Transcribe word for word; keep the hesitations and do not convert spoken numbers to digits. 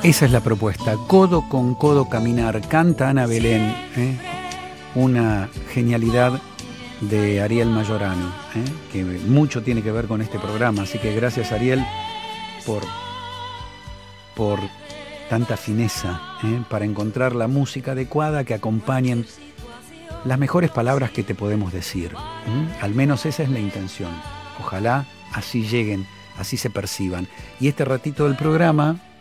Esa es la propuesta, codo con codo caminar, canta Ana Belén, ¿eh? Una genialidad de Ariel Mayorano, ¿eh? Que mucho tiene que ver con este programa, así que gracias Ariel por, por tanta fineza, ¿eh? Para encontrar la música adecuada que acompañen las mejores palabras que te podemos decir, ¿eh? Al menos esa es la intención, ojalá así lleguen, así se perciban. Y este ratito del programa